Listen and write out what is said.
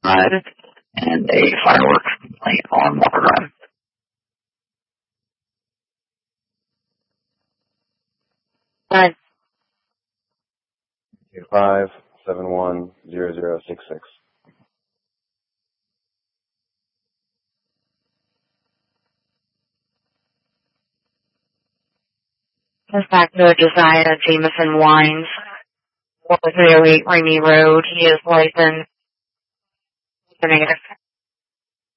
and a fireworks complaint on Walker Drive. Right. 5710066. Factor Josiah Jameson Wines, 308 Rainy Road. He is licensed. Negative.